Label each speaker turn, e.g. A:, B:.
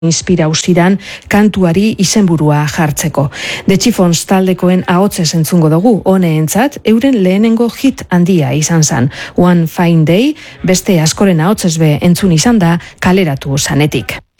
A: inspirau ziran kantuari izenburua jartzeko. The Chiffons taldekoen ahotsez entzungo dugu, honeentzat euren lehenengo hit handia izan zan. One Fine Day, beste askoren ahotsez be entzun izan da kaleratu zanetik.